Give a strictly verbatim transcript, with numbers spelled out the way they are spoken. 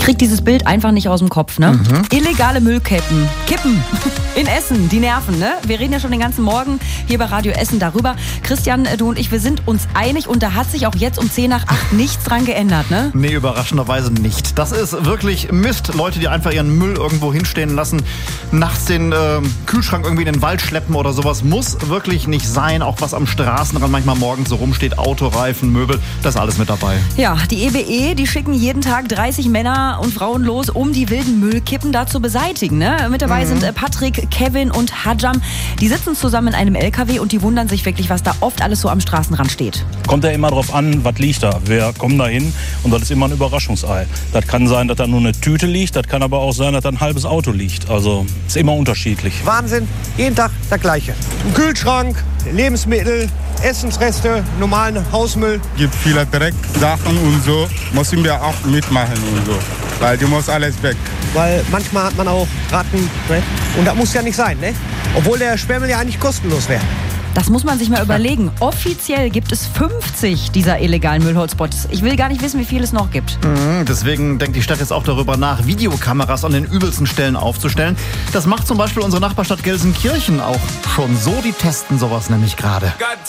kriege dieses Bild einfach nicht aus dem Kopf, ne? Mhm. Illegale Müllkippen. Kippen. In Essen, die nerven, ne? Wir reden ja schon den ganzen Morgen hier bei Radio Essen darüber. Christian, du und ich, wir sind uns einig und da hat sich auch jetzt um zehn nach acht nichts dran geändert, ne? Nee, überraschenderweise nicht. Das ist wirklich Mist. Leute, die einfach ihren Müll irgendwo hinstehen lassen, nachts den äh, Kühlschrank irgendwie in den Wald schleppen oder sowas, muss wirklich nicht sein. Auch was am Straßenrand manchmal morgens so rumsteht, Autoreifen, Möbel, das ist alles mit dabei. Ja, die E W E, die schicken jeden Tag dreißig Männer und Frauen los, um die wilden Müllkippen da zu beseitigen, ne? Mit dabei mhm. sind äh, Patrick, Kevin und Hadjam. Die sitzen zusammen in einem L K W und die wundern sich wirklich, was da oft alles so am Straßenrand steht. Kommt ja immer drauf an, was liegt da. Wir kommen da hin und das ist immer ein Überraschungsei. Das kann sein, dass da nur eine Tüte liegt, das kann aber auch sein, dass da ein halbes Auto liegt. Also ist immer unterschiedlich. Wahnsinn, jeden Tag das Gleiche. Ein Kühlschrank, Lebensmittel, Essensreste, normalen Hausmüll. Es gibt viele Drecksachen und so, müssen wir auch mitmachen und so. Weil die muss alles weg. Weil manchmal hat man auch Ratten, ne? Und das muss ja nicht sein, ne? Obwohl der Sperrmüll ja eigentlich kostenlos wäre. Das muss man sich mal überlegen. Offiziell gibt es fünfzig dieser illegalen Müllhotspots. Ich will gar nicht wissen, wie viel es noch gibt. Mhm, deswegen denkt die Stadt jetzt auch darüber nach, Videokameras an den übelsten Stellen aufzustellen. Das macht zum Beispiel unsere Nachbarstadt Gelsenkirchen auch schon so. Die testen sowas nämlich gerade.